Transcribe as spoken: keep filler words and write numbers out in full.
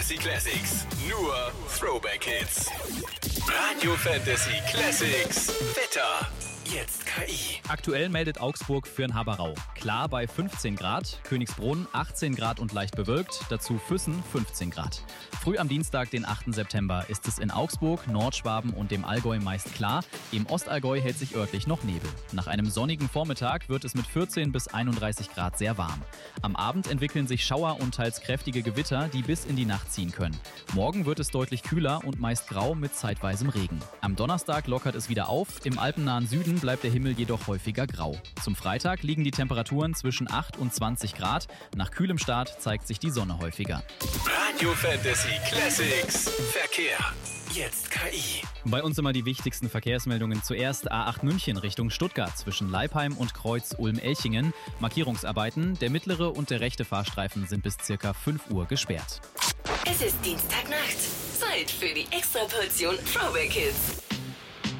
Fantasy Classics. Nur Throwback Hits. Radio Fantasy Classics. Wetter. Jetzt K I. Aktuell meldet Augsburg für den Haberau. Klar bei fünfzehn Grad, Königsbrunn achtzehn Grad und leicht bewölkt, dazu Füssen fünfzehn Grad. Früh am Dienstag, den achten September, ist es in Augsburg, Nordschwaben und dem Allgäu meist klar. Im Ostallgäu hält sich örtlich noch Nebel. Nach einem sonnigen Vormittag wird es mit vierzehn bis einunddreißig Grad sehr warm. Am Abend entwickeln sich Schauer und teils kräftige Gewitter, die bis in die Nacht ziehen können. Morgen wird es deutlich kühler und meist grau mit zeitweisem Regen. Am Donnerstag lockert es wieder auf, im alpennahen Süden bleibt der Himmel jedoch häufiger grau. Zum Freitag liegen die Temperaturen zwischen acht und zwanzig Grad. Nach kühlem Start zeigt sich die Sonne häufiger. Radio Fantasy Classics. Verkehr. Jetzt K I. Bei uns immer die wichtigsten Verkehrsmeldungen. Zuerst A acht München Richtung Stuttgart zwischen Leipheim und Kreuz Ulm-Elchingen. Markierungsarbeiten. Der mittlere und der rechte Fahrstreifen sind bis circa fünf Uhr gesperrt. Es ist Dienstagnacht. Zeit für die Extraportion Throwback Hits.